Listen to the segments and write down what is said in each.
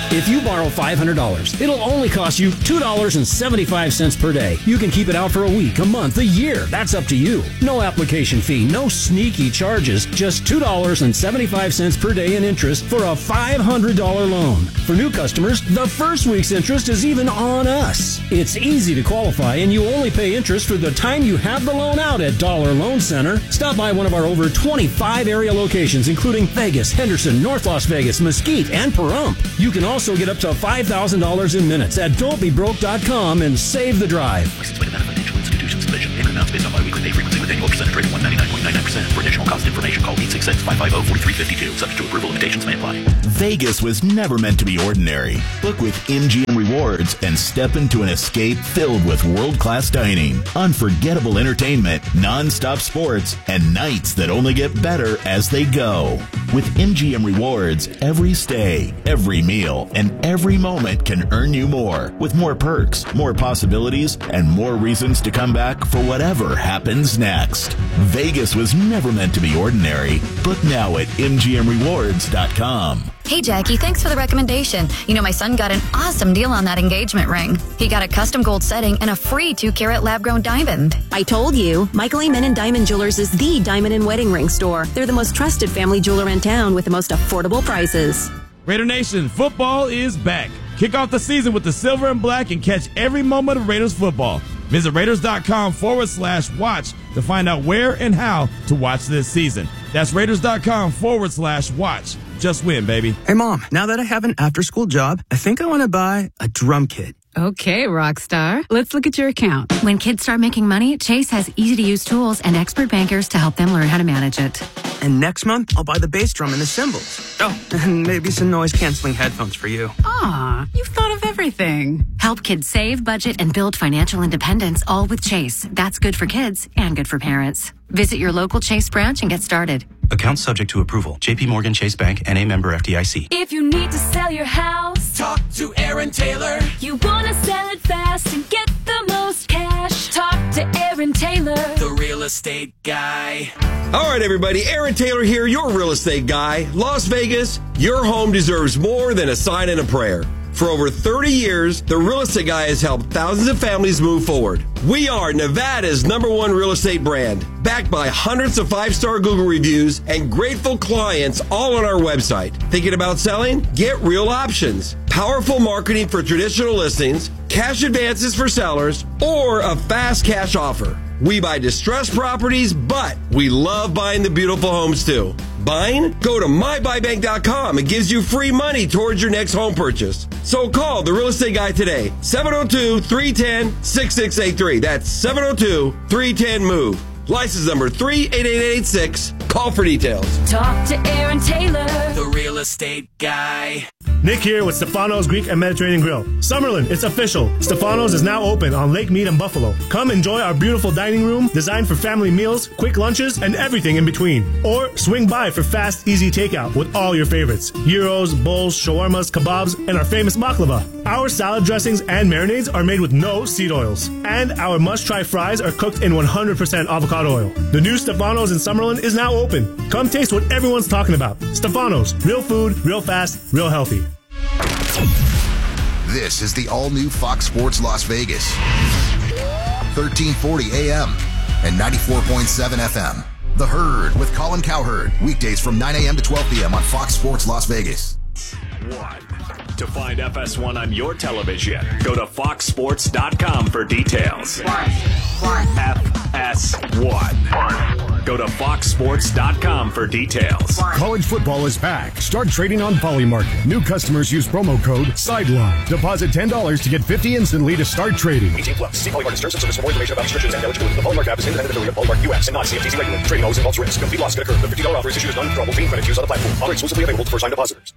If you borrow $500, it'll only cost you $2.75 per day. You can keep it out for a week, a month, a year. That's up to you. No application fee, no sneaky charges, just $2.75 per day in interest for a $500 loan. For new customers, the first week's interest is even on us. It's easy to qualify, and you only pay interest for the time you have the loan out at Dollar Loan Center. Stop by one of our over 25 area locations, including Vegas, Henderson, North Las Vegas, Mesquite, and Pahrump. You can also get up to $5,000 in minutes at don'tbebroke.com and save the drive. License plate of financial institutions. Submission. Payment amounts based on biweekly pay frequency with annual percentage rate of 199.99%. For additional cost information, call 866-550-4352. Subject to approval, limitations may apply. Vegas was never meant to be ordinary. Book with MGM Rewards and step into an escape filled with world-class dining, unforgettable entertainment, non-stop sports, and nights that only get better as they go. With MGM Rewards, every stay, every meal, and every moment can earn you more, with more perks, more possibilities, and more reasons to come back for whatever happens next. Vegas was never meant to be ordinary. Book now at MGMRewards.com. Hey, Jackie, thanks for the recommendation. You know, my son got an awesome deal on that engagement ring. He got a custom gold setting and a free 2-carat lab-grown diamond. I told you, Michael Amen & Diamond Jewelers is the diamond and wedding ring store. They're the most trusted family jeweler in town with the most affordable prices. Raider Nation, football is back. Kick off the season with the silver and black and catch every moment of Raiders football. Visit Raiders.com/watch to find out where and how to watch this season. That's Raiders.com/watch. Just win, baby. Hey, Mom, now that I have an after-school job, I think I want to buy a drum kit. Okay, Rockstar. Let's look at your account. When kids start making money, Chase has easy-to-use tools and expert bankers to help them learn how to manage it. And next month, I'll buy the bass drum and the cymbals. Oh, and maybe some noise-canceling headphones for you. Aw, you've thought of everything. Help kids save, budget, and build financial independence, all with Chase. That's good for kids and good for parents. Visit your local Chase branch and get started. Account subject to approval. JP Morgan Chase Bank, N.A. member FDIC. If you need to sell your house, talk to Aaron Taylor. You want to sell it fast and get the most cash, talk to Aaron Taylor, the real estate guy. All right, everybody. Aaron Taylor here, your real estate guy. Las Vegas, your home deserves more than a sign and a prayer. For over 30 years, the Real Estate Guy has helped thousands of families move forward. We are Nevada's #1 real estate brand, backed by hundreds of 5-star Google reviews and grateful clients all on our website. Thinking about selling? Get real options. Powerful marketing for traditional listings, cash advances for sellers, or a fast cash offer. We buy distressed properties, but we love buying the beautiful homes too. Buying? Go to mybuybank.com. It gives you free money towards your next home purchase. So call the Real Estate Guy today, 702-310-6683. That's 702-310-MOVE. License number 38886. Call for details. Talk to Aaron Taylor, the real estate guy. Nick here with Stefano's Greek and Mediterranean Grill. Summerlin, it's official. Stefano's is now open on Lake Mead and Buffalo. Come enjoy our beautiful dining room designed for family meals, quick lunches, and everything in between. Or swing by for fast, easy takeout with all your favorites. Gyros, bowls, shawarmas, kebabs, and our famous baklava. Our salad dressings and marinades are made with no seed oils. And our must-try fries are cooked in 100% avocado oil. The new Stefano's in Summerlin is now open. Come taste what everyone's talking about. Stefano's, real food, real fast, real healthy. This is the all-new Fox Sports Las Vegas. 1340 AM and 94.7 FM. The Herd with Colin Cowherd. Weekdays from 9 a.m. to 12 p.m. on Fox Sports Las Vegas. To find FS1 on your television, go to foxsports.com for details. FS1. Go to foxsports.com for details. College football is back. Start trading on Polymarket. New customers use promo code SIDELINE. Deposit $10 to get $50 instantly to start trading. 18+. See Polymarket terms and service for more information about restrictions and eligibility. The Polymarket app is independent affiliate of Polymarket US and not CFTC regulated. Trading always involves risk. Complete loss can occur. The $50 offer is issued as non-withdrawable fee credit used on the platform. Offer exclusively available to first-time depositors.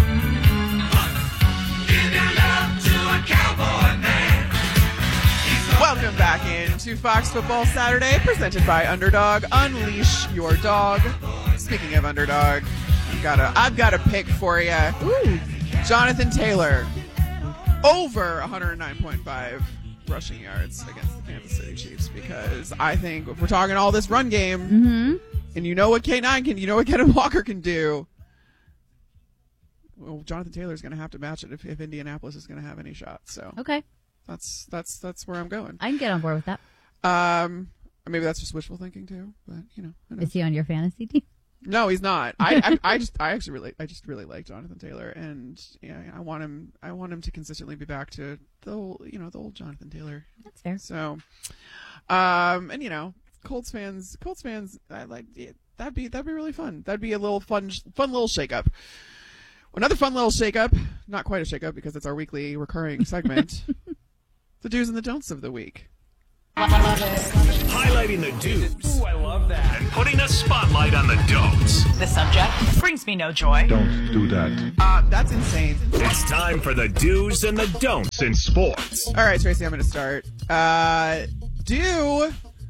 Welcome back into Fox Football Saturday, presented by Underdog. Unleash your dog. Speaking of Underdog, I've got a pick for you. Ooh, Jonathan Taylor, over 109.5 rushing yards against the Kansas City Chiefs, because I think if we're talking all this run game, and you know what K9 can, you know what Kenneth Walker can do, well, Jonathan Taylor's going to have to match it if Indianapolis is going to have any shot. So okay, that's where I'm going. I can get on board with that. Maybe that's just wishful thinking too, but Is he on your fantasy team? No, he's not. I just really like Jonathan Taylor, and I want him to consistently be back to the old Jonathan Taylor. That's fair. So, Colts fans, I like it. That'd be really fun. That'd be a little fun little shakeup. Another fun little shakeup, not quite a shakeup because it's our weekly recurring segment. The do's and the don'ts of the week. Highlighting the do's. Ooh, I love that. And putting a spotlight on the don'ts. The subject brings me no joy. Don't do that. That's insane. It's time for the do's and the don'ts in sports. All right, Tracy, I'm going to start. Do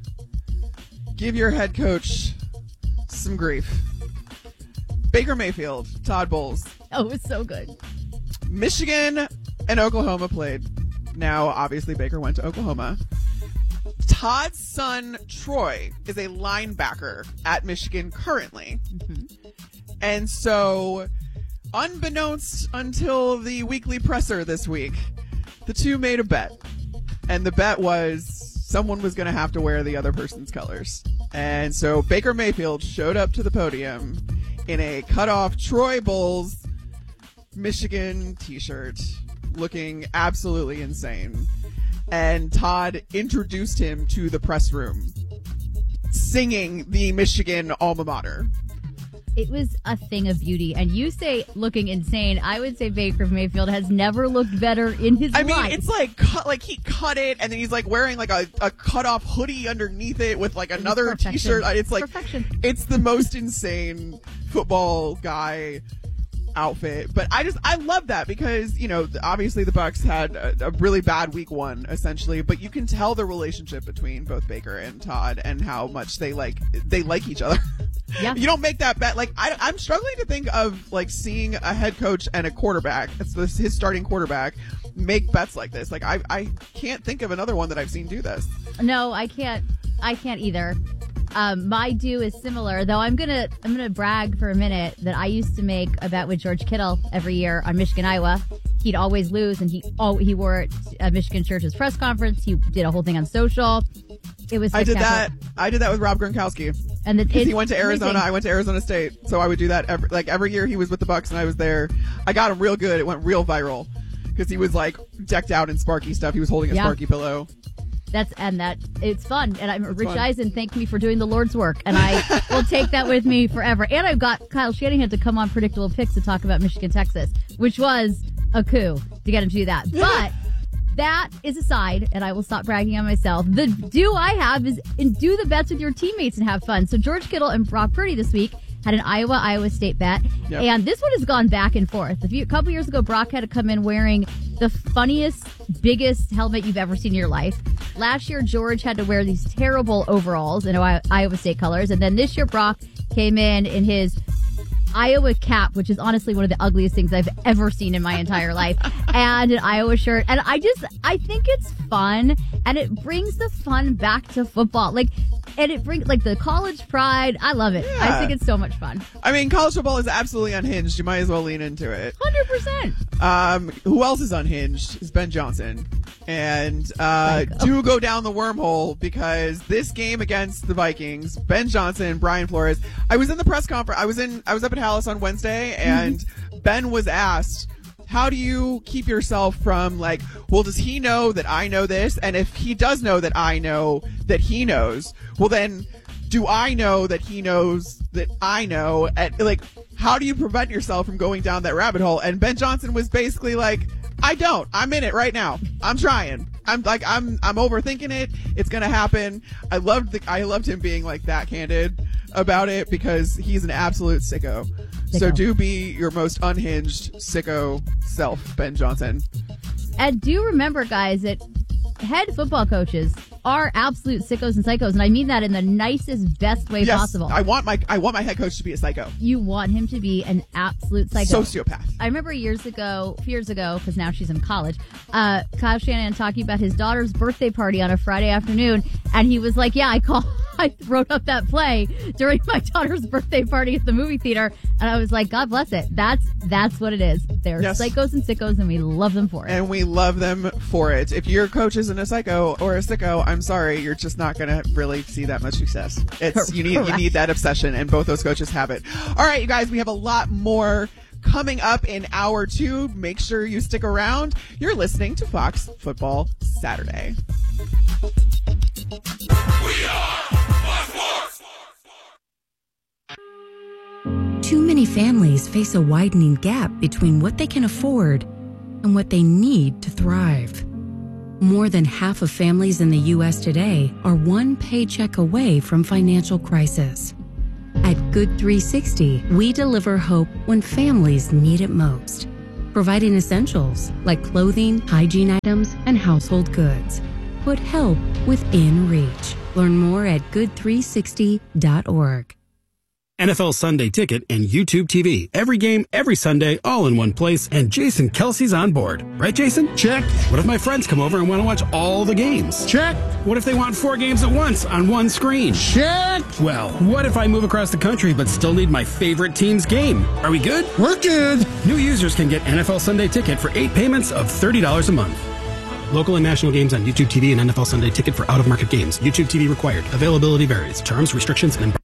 give your head coach some grief. Baker Mayfield, Todd Bowles. Oh, it was so good. Michigan and Oklahoma played. Now, obviously, Baker went to Oklahoma. Todd's son, Troy, is a linebacker at Michigan currently. Mm-hmm. And so, unbeknownst until the weekly presser this week, the two made a bet. And the bet was someone was going to have to wear the other person's colors. And so Baker Mayfield showed up to the podium in a cut-off Troy Bowles Michigan t-shirt, looking absolutely insane. And Todd introduced him to the press room, singing the Michigan alma mater. It was a thing of beauty. And you say looking insane. I would say Baker Mayfield has never looked better in his life. I mean, it's like he cut it, and then he's like wearing like a cut-off hoodie underneath it with like another t-shirt. It's like perfection. It's the most insane football guy outfit. But I love that because, obviously the Bucs had a really bad week one, essentially, but you can tell the relationship between both Baker and Todd and how much they like each other. Yeah. You don't make that bet. Like, I'm struggling to think of like seeing a head coach and a quarterback, his starting quarterback, make bets like this. Like, I can't think of another one that I've seen do this. No, I can't either. My do is similar, though. I'm gonna brag for a minute that I used to make a bet with George Kittle every year on Michigan, Iowa. He'd always lose, and he wore it at Michigan Church's press conference. He did a whole thing on social. It was spectacular. I did that with Rob Gronkowski. And he went to Arizona. Amazing. I went to Arizona State, so I would do that every year. He was with the Bucs, and I was there. I got him real good. It went real viral because he was like decked out in Sparky stuff. He was holding a Sparky pillow. It's fun. And Rich Eisen thanked me for doing the Lord's work, and I will take that with me forever. And I've got Kyle Shanahan to come on Predictable Picks to talk about Michigan, Texas, which was a coup to get him to do that. But that is aside, and I will stop bragging on myself. The do I have is do the bets with your teammates and have fun. So George Kittle and Brock Purdy this week had an Iowa State bet. Yep. And this one has gone back and forth. A couple years ago, Brock had to come in wearing the funniest, biggest helmet you've ever seen in your life. Last year, George had to wear these terrible overalls in Iowa State colors. And then this year, Brock came in his Iowa cap, which is honestly one of the ugliest things I've ever seen in my entire life, and an Iowa shirt. And I think it's fun, and it brings the fun back to football. And it brings the college pride. I love it. Yeah. I think it's so much fun. I mean, college football is absolutely unhinged. You might as well lean into it. 100%. Who else is unhinged is Ben Johnson. And do go down the wormhole because this game against the Vikings, Ben Johnson, Brian Flores. I was in the press conference. I was up at Hallis on Wednesday, and Ben was asked, how do you keep yourself from does he know that I know this? And if he does know that I know that he knows, well then do I know that he knows that I know? How do you prevent yourself from going down that rabbit hole? And Ben Johnson was basically like, I don't. I'm in it right now. I'm trying. I'm overthinking it. It's gonna happen. I loved him being that candid about it because he's an absolute sicko. So do be your most unhinged sicko self, Ben Johnson. And do remember, guys, that head football coaches are absolute sickos and psychos, and I mean that in the nicest, best way possible. I want my head coach to be a psycho. You want him to be an absolute psycho. Sociopath. I remember a few years ago, because now she's in college, Kyle Shanahan talking about his daughter's birthday party on a Friday afternoon, and he was like, yeah, I I wrote up that play during my daughter's birthday party at the movie theater, and I was like, God bless it. That's what it is. They're psychos and sickos, and we love them for it. And we love them for it. If your coach isn't a psycho or a sicko, I'm sorry, you're just not going to really see that much success. You need that obsession, and both those coaches have it. All right, you guys, we have a lot more coming up in hour 2. Make sure you stick around. You're listening to Fox Football Saturday. We are Fox Sports. Too many families face a widening gap between what they can afford and what they need to thrive. More than half of families in the U.S. today are one paycheck away from financial crisis. At Good 360, we deliver hope when families need it most, providing essentials like clothing, hygiene items, and household goods. Put help within reach. Learn more at good360.org. NFL Sunday Ticket and YouTube TV. Every game, every Sunday, all in one place, and Jason Kelsey's on board. Right, Jason? Check. What if my friends come over and want to watch all the games? Check. What if they want 4 games at once on one screen? Check. Well, what if I move across the country but still need my favorite team's game? Are we good? We're good. New users can get NFL Sunday Ticket for 8 payments of $30 a month. Local and national games on YouTube TV and NFL Sunday Ticket for out-of-market games. YouTube TV required. Availability varies. Terms, restrictions, and...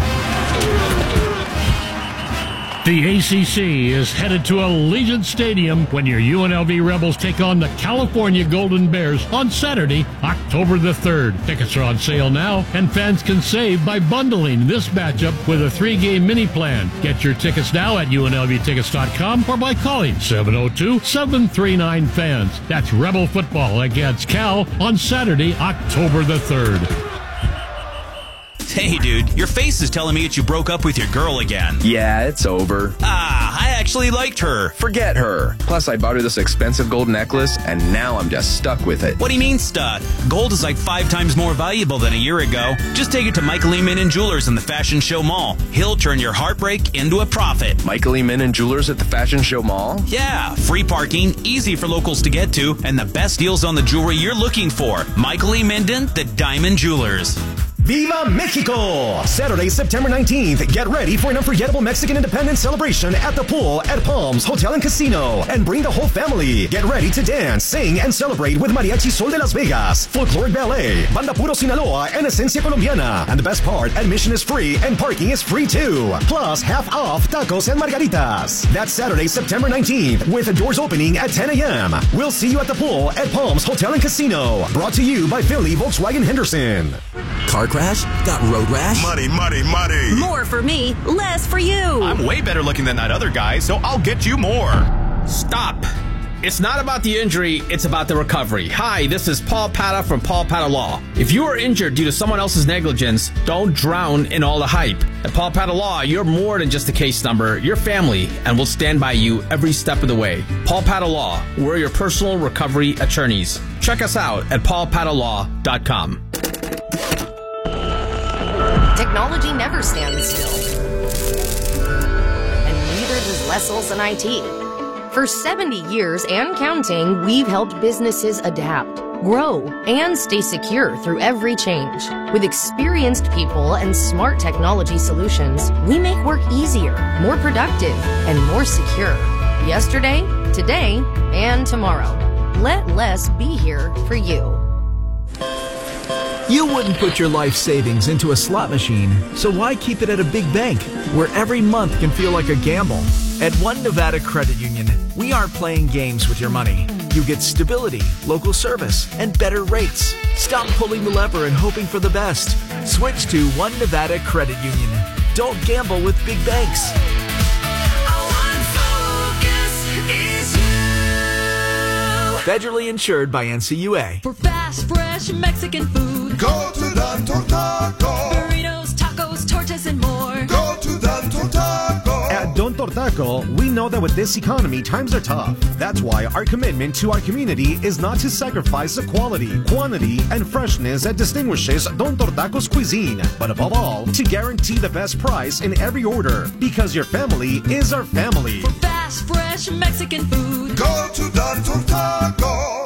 The ACC is headed to Allegiant Stadium when your UNLV Rebels take on the California Golden Bears on Saturday, October the 3rd. Tickets are on sale now, and fans can save by bundling this matchup with a 3-game mini plan. Get your tickets now at UNLVtickets.com or by calling 702-739-FANS. That's Rebel football against Cal on Saturday, October the 3rd. Hey, dude, your face is telling me that you broke up with your girl again. Yeah, it's over. I actually liked her. Forget her. Plus, I bought her this expensive gold necklace, and now I'm just stuck with it. What do you mean stuck? Gold is like 5 times more valuable than a year ago. Just take it to Michael E. Minnan Jewelers in the Fashion Show Mall. He'll turn your heartbreak into a profit. Michael E. Minnan Jewelers at the Fashion Show Mall? Yeah, free parking, easy for locals to get to, and the best deals on the jewelry you're looking for. Michael E. Minnan, the Diamond Jewelers. Viva Mexico! Saturday, September 19th. Get ready for an unforgettable Mexican independence celebration at the pool at Palms Hotel and Casino. And bring the whole family. Get ready to dance, sing, and celebrate with Mariachi Sol de Las Vegas, Folkloric Ballet, Banda Puro Sinaloa, and Esencia Colombiana. And the best part, admission is free and parking is free too. Plus, half off tacos and margaritas. That's Saturday, September 19th, with doors opening at 10 a.m. We'll see you at the pool at Palms Hotel and Casino. Brought to you by Philly Volkswagen Henderson. Car crash? Got road rash? Money. More for me, less for you. I'm way better looking than that other guy, so I'll get you more. Stop. It's not about the injury, it's about the recovery. Hi, this is Paul Pata from Paul Pata Law. If you are injured due to someone else's negligence, don't drown in all the hype. At Paul Pata Law, you're more than just a case number. You're family, and we'll stand by you every step of the way. Paul Pata Law, we're your personal recovery attorneys. Check us out at paulpatalaw.com. Technology never stands still. And neither does Wessels and IT. For 70 years and counting, we've helped businesses adapt, grow, and stay secure through every change. With experienced people and smart technology solutions, we make work easier, more productive, and more secure. Yesterday, today, and tomorrow. Let Les be here for you. You wouldn't put your life savings into a slot machine, so why keep it at a big bank, where every month can feel like a gamble? At One Nevada Credit Union, we aren't playing games with your money. You get stability, local service, and better rates. Stop pulling the lever and hoping for the best. Switch to One Nevada Credit Union. Don't gamble with big banks. Federally insured by NCUA. For fast, fresh Mexican food, go to Don Tortaco. Burritos, tacos, tortas, and more. Go to Don Tortaco. At Don Tortaco, we know that with this economy, times are tough. That's why our commitment to our community is not to sacrifice the quality, quantity, and freshness that distinguishes Don Tortaco's cuisine, but above all, to guarantee the best price in every order, because your family is our family. For fast, fresh Mexican food, go to Don Tortaco.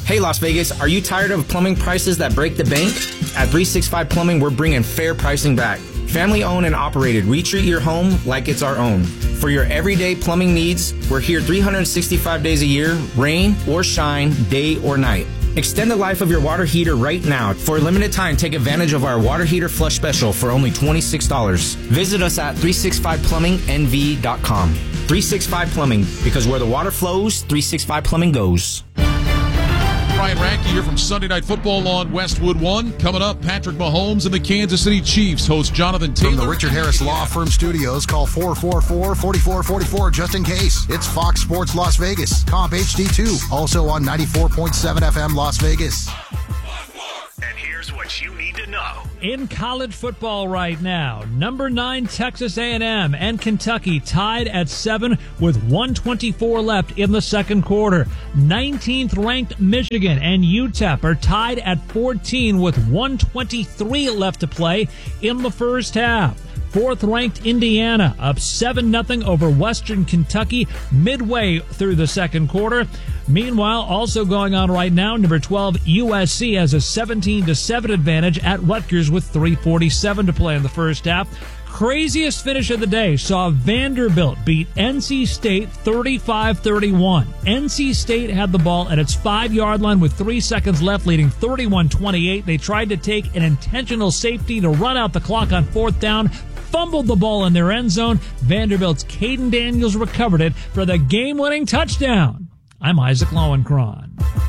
Hey Las Vegas, are you tired of plumbing prices that break the bank? At 365 Plumbing, we're bringing fair pricing back. Family owned and operated, we treat your home like it's our own. For your everyday plumbing needs, we're here 365 days a year, rain or shine, day or night. Extend the life of your water heater right now. For a limited time, take advantage of our water heater flush special for only $26. Visit us at 365plumbingnv.com. 365 Plumbing, because where the water flows, 365 Plumbing goes. Ryan Radke here from Sunday Night Football on Westwood One. Coming up, Patrick Mahomes and the Kansas City Chiefs host Jonathan Taylor. From the Richard Harris Law Firm Studios, call 444-4444 just in case. It's Fox Sports Las Vegas, Comp HD2, also on 94.7 FM Las Vegas. And here's what you need to know. In college football right now, number 9 Texas A&M and Kentucky tied at 7 with 1:24 left in the second quarter. 19th ranked Michigan and UTEP are tied at 14 with 1:23 left to play in the first half. 4th ranked Indiana up 7-0 over Western Kentucky midway through the second quarter. Meanwhile, also going on right now, number 12 USC has a 17-7 advantage at Rutgers with 3:47 to play in the first half. Craziest finish of the day saw Vanderbilt beat NC State 35-31. NC State had the ball at its 5-yard line with 3 seconds left, leading 31-28. They tried to take an intentional safety to run out the clock on 4th down, fumbled the ball in their end zone. Vanderbilt's Caden Daniels recovered it for the game-winning touchdown. I'm Isaac Lowenkron.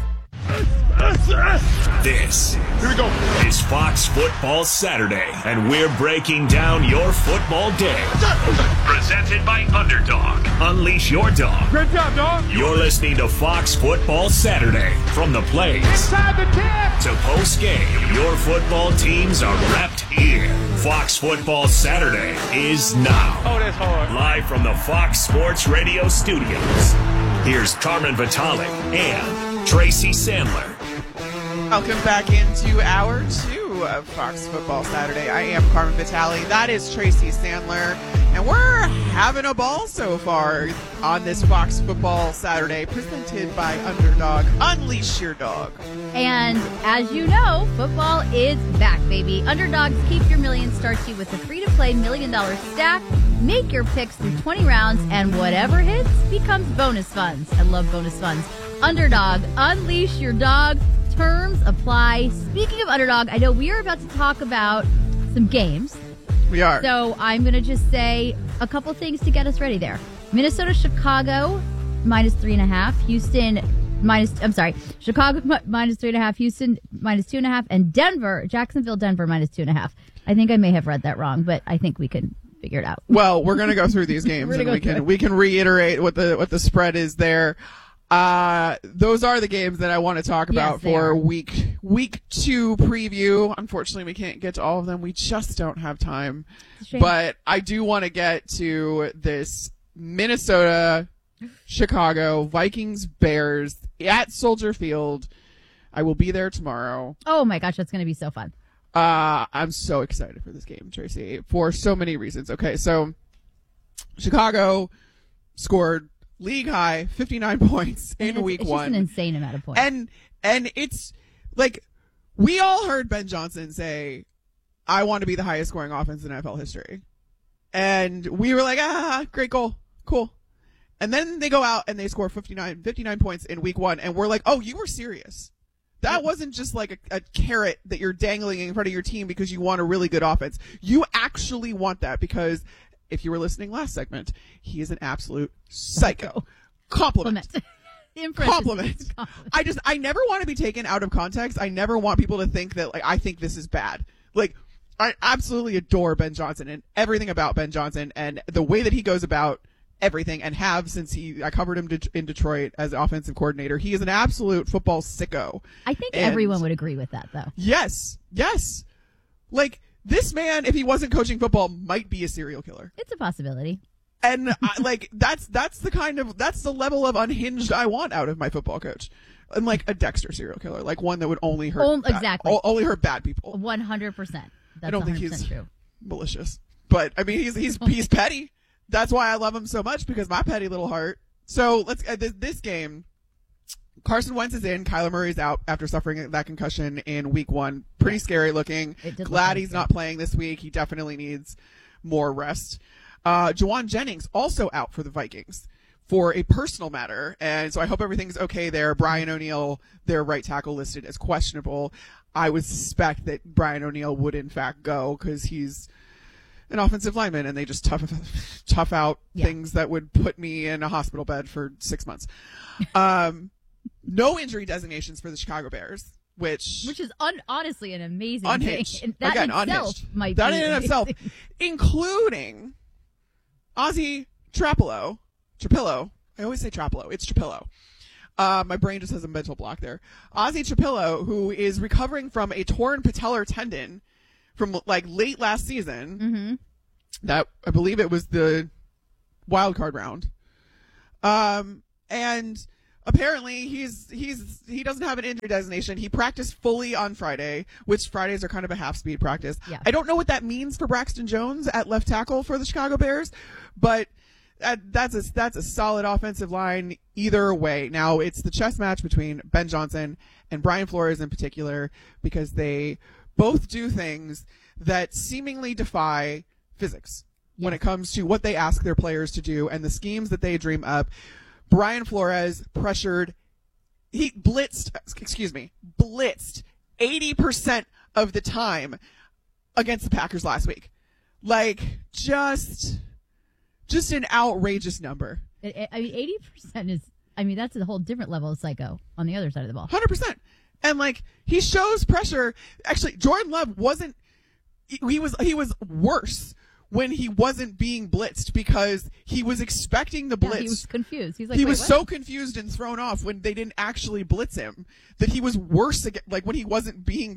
This is Fox Football Saturday, and we're breaking down your football day. Presented by Underdog. Unleash your dog. Good job, dog. You're listening to Fox Football Saturday. From the plays Inside the 10 to post-game, your football teams are wrapped here. Fox Football Saturday is now. Oh, that's hard. Live from the Fox Sports Radio studios. Here's Carmen Vitale and Tracy Sandler. Welcome back into hour 2 of Fox Football Saturday. I am Carmen Vitale. That is Tracy Sandler. And we're having a ball so far on this Fox Football Saturday presented by Underdog. Unleash your dog. And as you know, football is back, baby. Underdogs Keep Your Million starts you with a free-to-play $1 million stack. Make your picks through 20 rounds, and whatever hits becomes bonus funds. I love bonus funds. Underdog, unleash your dog. Terms apply. Speaking of Underdog, I know we are about to talk about some games. We are. So I'm going to just say a couple things to get us ready there. Minnesota, Chicago, -3.5. Houston, Chicago, -3.5. Houston, -2.5. And Denver, Jacksonville, Denver, -2.5. I think I may have read that wrong, but I think we can figure it out. Well, we're going to go through these games, and we can reiterate what the spread is there. Those are the games that I want to talk about for week 2 preview. Unfortunately, we can't get to all of them. We just don't have time. But I do want to get to this Minnesota, Chicago, Vikings, Bears at Soldier Field. I will be there tomorrow. Oh my gosh, that's going to be so fun. I'm so excited for this game, Tracy, for so many reasons. Okay, so Chicago scored league high 59 points in week 1. It's just an insane amount of points. And it's like, we all heard Ben Johnson say, I want to be the highest scoring offense in NFL history. And we were like, great goal. Cool. And then they go out and they score 59 points in week 1. And we're like, oh, you were serious. That wasn't just like a carrot that you're dangling in front of your team because you want a really good offense. You actually want that because if you were listening last segment, he is an absolute psycho. Compliment. Compliment. I never want to be taken out of context. I never want people to think that, like, I think this is bad. Like, I absolutely adore Ben Johnson and everything about Ben Johnson and the way that he goes about everything, and have since I covered him in Detroit as offensive coordinator. He is an absolute football sicko. I think everyone would agree with that, though. Yes. Like, this man, if he wasn't coaching football, might be a serial killer. It's a possibility. And that's the level of unhinged I want out of my football coach. And like a Dexter serial killer, like one that would only hurt only hurt bad people. 100%. I don't think he's true. Malicious, but I mean he's petty. That's why I love him so much, because my petty little heart. So let's this game. Carson Wentz is in. Kyler Murray's out after suffering that concussion in week 1. Pretty scary looking. Glad he's not playing this week. He definitely needs more rest. Juwan Jennings also out for the Vikings for a personal matter. And so I hope everything's okay there. Brian O'Neill, their right tackle, listed as questionable. I would suspect that Brian O'Neill would in fact go because he's an offensive lineman and they just tough out things that would put me in a hospital bed for 6 months. No injury designations for the Chicago Bears, which is honestly an amazing unhinged. thing. That Again, in itself unhinged. might that be in amazing. itself, including Ozzie Trapillo. I always say Trapillo. It's Trapillo. My brain just has a mental block there. Ozzie Trapillo, who is recovering from a torn patellar tendon from like late last season. Mm-hmm. That I believe it was the wild card round. And apparently he doesn't have an injury designation. He practiced fully on Friday, which Fridays are kind of a half-speed practice. Yeah. I don't know what that means for Braxton Jones at left tackle for the Chicago Bears, but that's a solid offensive line either way. Now it's the chess match between Ben Johnson and Brian Flores in particular because they both do things that seemingly defy physics when it comes to what they ask their players to do and the schemes that they dream up. Brian Flores blitzed 80% of the time against the Packers last week. Like, just an outrageous number. I mean, 80% is, that's a whole different level of psycho on the other side of the ball. 100%. And, like, he shows pressure. Actually, Jordan Love he was worse when he wasn't being blitzed because he was expecting the blitz. Yeah, he was confused. He's like, he was what? so confused and thrown off when they didn't actually blitz him that he was worse like when he wasn't being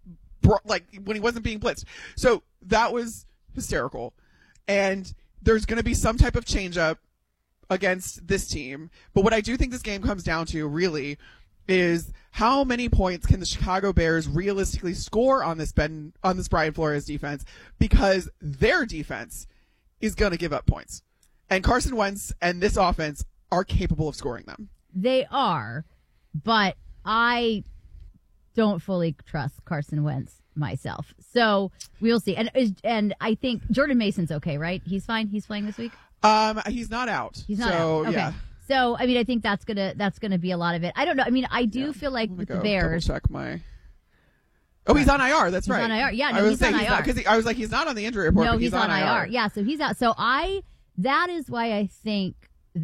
blitzed. So that was hysterical. And there's going to be some type of change up against this team. But what I do think this game comes down to really is how many points can the Chicago Bears realistically score on this Brian Flores defense, because their defense is going to give up points. And Carson Wentz and this offense are capable of scoring them. They are, but I don't fully trust Carson Wentz myself. So we'll see. And I think Jordan Mason's okay, right? He's fine. He's playing this week? He's not out. He's not out. Okay. Yeah. So, I think that's gonna be a lot of it. I don't know. I do feel like with the Bears. Check my. Oh, he's on IR. That's right. He's on IR. Yeah, no, I was he's on IR. Because I was like, he's not on the injury report. No, but he's on IR. Yeah, so he's out. So that is why I think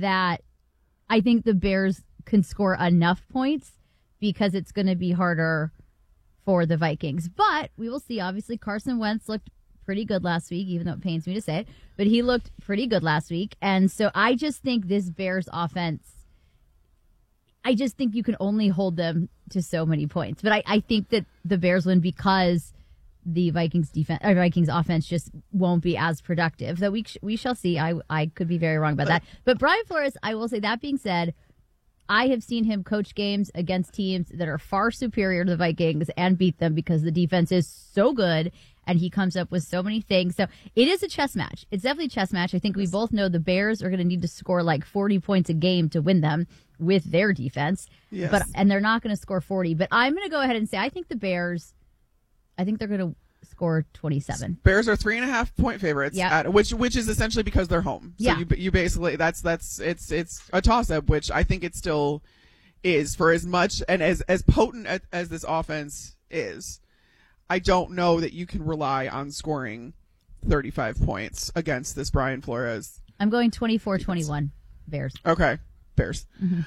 the Bears can score enough points because it's going to be harder for the Vikings. But we will see. Obviously, Carson Wentz looked pretty good last week, even though it pains me to say it, but he looked pretty good last week. And so I just think this Bears offense, I just think you can only hold them to so many points. But I think that the Bears win because the Vikings offense just won't be as productive. Though we shall see. I could be very wrong about that. But Brian Flores, I will say, that being said, I have seen him coach games against teams that are far superior to the Vikings and beat them because the defense is so good and he comes up with so many things. So it is a chess match. It's definitely a chess match. I think we both know the Bears are going to need to score like 40 points a game to win them with their defense. Yes. And they're not going to score 40. But I'm going to go ahead and say I think they're going to score 27. Bears are 3.5 point favorites. Yeah. Which is essentially because they're home. So you basically it's a toss up, which I think it still is for as much and as potent as this offense is. I don't know that you can rely on scoring 35 points against this Brian Flores. I'm going 24-21 Bears. Okay. Bears. Mm-hmm.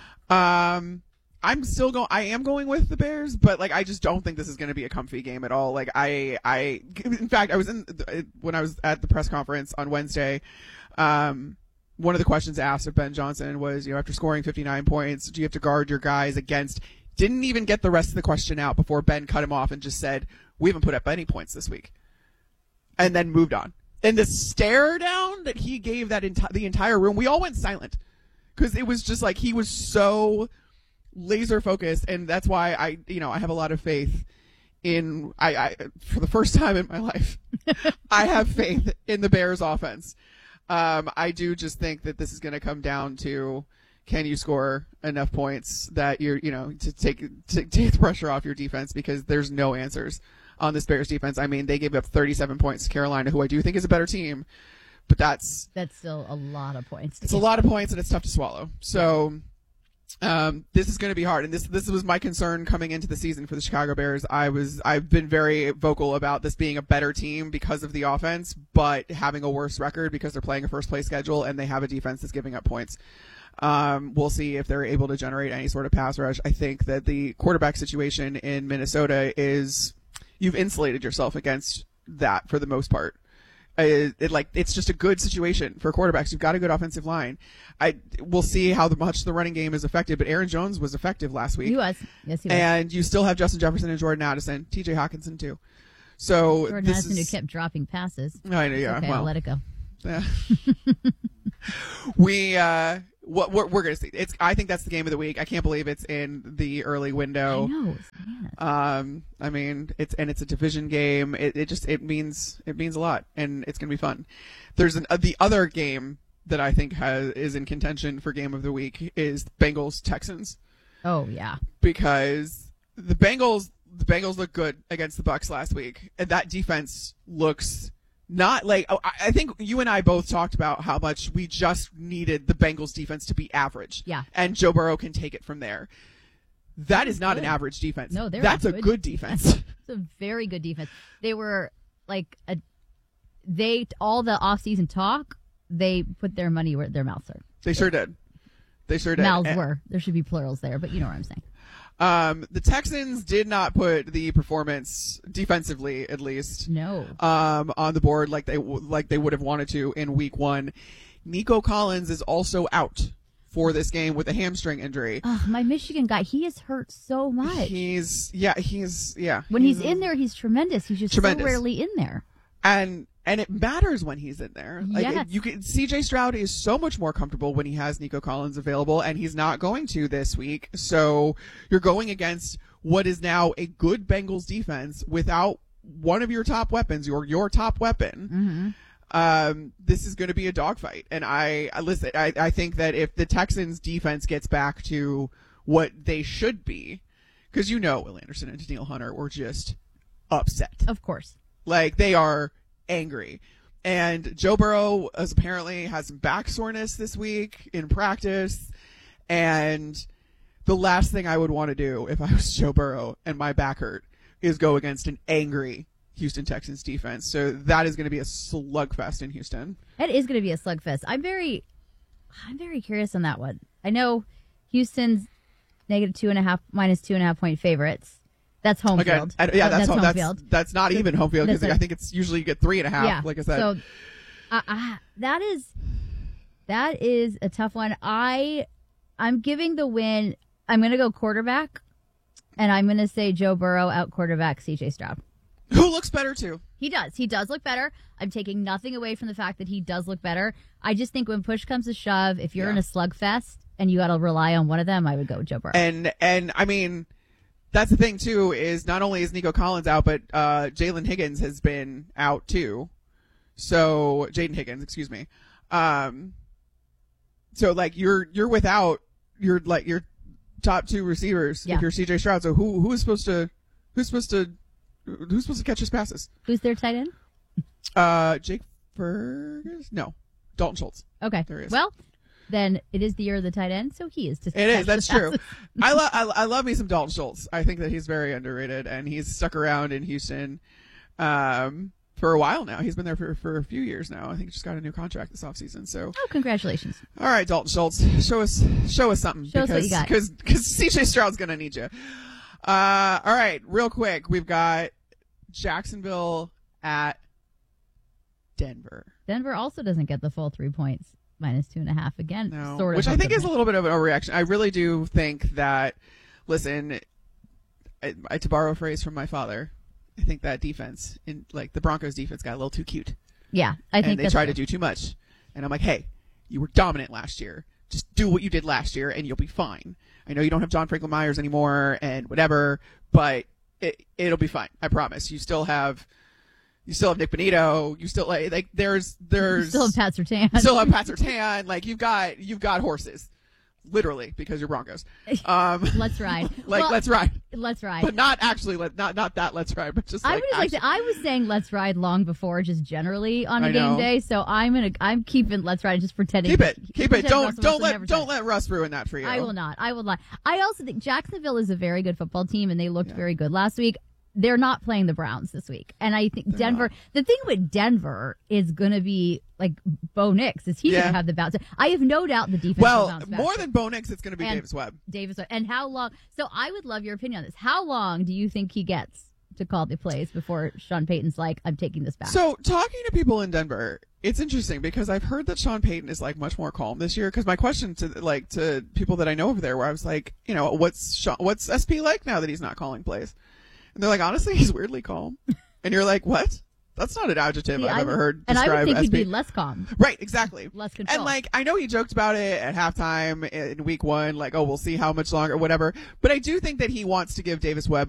I am going with the Bears, but I just don't think this is going to be a comfy game at all. In fact, I was when I was at the press conference on Wednesday, one of the questions asked of Ben Johnson was, after scoring 59 points, do you have to guard your guys against? Didn't even get the rest of the question out before Ben cut him off and just said, we haven't put up any points this week. And then moved on. And the stare down that he gave the entire room, we all went silent. Because it was just he was so laser focused, and that's why I have a lot of faith in I for the first time in my life, I have faith in the Bears offense. I do just think that this is going to come down to, can you score enough points that you're, to take the pressure off your defense, because there's no answers on this Bears defense. I mean, they gave up 37 points to Carolina, who I do think is a better team, but that's still a lot of points. It's a lot of points, and it's tough to swallow. So this is going to be hard, and this was my concern coming into the season for the Chicago Bears. I've been very vocal about this being a better team because of the offense, but having a worse record because they're playing a first place schedule and they have a defense that's giving up points. We'll see if they're able to generate any sort of pass rush. I think that the quarterback situation in Minnesota is, you've insulated yourself against that for the most part. It's just a good situation for quarterbacks. You've got a good offensive line. We'll see how much the running game is affected, but Aaron Jones was effective last week. He was. Yes, he was. And you still have Justin Jefferson and Jordan Addison, TJ Hawkinson too. So Jordan Addison, who kept dropping passes. I know, yeah. Okay, well, I'll let it go. Yeah. What we're gonna see. I think that's the game of the week. I can't believe it's in the early window. I know. I mean, it's a division game. It means a lot, and it's gonna be fun. There's the other game that I think is in contention for game of the week is Bengals Texans. Oh yeah. Because the Bengals look good against the Bucs last week, and that defense looks not like, I think you and I both talked about how much we just needed the Bengals defense to be average. Yeah. And Joe Burrow can take it from there. That is not an average defense. No, that's a good defense. It's a very good defense. They were like all the offseason talk, they put their money where their mouths are. They sure did. Mouths were. There should be plurals there, but you know what I'm saying. The Texans did not put the performance defensively, at least, on the board like they would have wanted to in week 1. Nico Collins is also out for this game with a hamstring injury. My Michigan guy, he is hurt so much. He's When he's in there, he's tremendous. He's just so rarely in there. And it matters when he's in there. Yes. CJ Stroud is so much more comfortable when he has Nico Collins available, and he's not going to this week. So you're going against what is now a good Bengals defense without one of your top weapons, your top weapon. Mm-hmm. This is going to be a dogfight. And I think that if the Texans defense gets back to what they should be, because Will Anderson and Danielle Hunter were just upset. Of course. Like, they are angry. And Joe Burrow apparently has some back soreness this week in practice. And the last thing I would want to do if I was Joe Burrow and my back hurt is go against an angry Houston Texans defense. So that is going to be a slugfest in Houston. It is going to be a slugfest. I'm very curious on that one. I know Houston's -2.5 point favorites. That's home field. That's home field. That's not even home field, because I think it's usually you get 3.5. Yeah. Like I said. So that is a tough one. I'm giving the win. I'm going to go quarterback, and I'm going to say Joe Burrow out quarterback CJ Stroud. Who looks better too? He does. He does look better. I'm taking nothing away from the fact that he does look better. I just think when push comes to shove, if you're in a slugfest and you got to rely on one of them, I would go with Joe Burrow. And I mean, that's the thing too, is not only is Nico Collins out, but Jalen Higgins has been out too. So Jaden Higgins, excuse me. So like you're without your top 2 receivers if you're CJ Stroud. So who's supposed to catch his passes? Who's their tight end? Jake Ferguson? No, Dalton Schultz. Okay. There he is. Well, then it is the year of the tight end, so he is. It is. That's true. I love me some Dalton Schultz. I think that he's very underrated, and he's stuck around in Houston for a while now. He's been there for a few years now. I think he just got a new contract this offseason. So, congratulations! All right, Dalton Schultz, show us something. Show us what you got. Because CJ Stroud's gonna need you. All right, real quick, we've got Jacksonville at Denver. Denver also doesn't get the full 3 points. -2.5 again. No, sort of. Which I think is a little bit of an overreaction. I really do think that, listen, to borrow a phrase from my father, I think that defense, the Broncos defense, got a little too cute. Yeah, I think they tried to do too much. And I'm like, hey, you were dominant last year. Just do what you did last year and you'll be fine. I know you don't have John Franklin Myers anymore and whatever, but it'll be fine. I promise. You still have Nick Bonito. You still there's you still have Pat Surtain. Still have Pat Surtain. Like you've got horses. literally, because you're Broncos. Let's ride. Let's ride. Let's ride. But not actually, not that let's ride, but just I was saying let's ride long before, just generally on a game day. So I'm keeping let's ride, just pretending. Keep it. Don't let Russ ruin that for you. I will not. I will not. I also think Jacksonville is a very good football team, and they looked very good last week. They're not playing the Browns this week. And I think Denver, the thing with Denver is going to be like Bo Nix. Is he going to have the bounce? I have no doubt the defense will bounce back. More than Bo Nix, it's going to be Davis Webb. And how long? So I would love your opinion on this. How long do you think he gets to call the plays before Sean Payton's like, I'm taking this back? So talking to people in Denver, it's interesting because I've heard that Sean Payton is like much more calm this year. Because my question to people that I know over there, where I was like, what's SP like now that he's not calling plays? And they're like, honestly, he's weirdly calm. And you're like, what? That's not an adjective I've ever heard describe. And I would think SP. he'd be less calm. Right, exactly. Less control. And I know he joked about it at halftime in week 1, we'll see how much longer, whatever. But I do think that he wants to give Davis Webb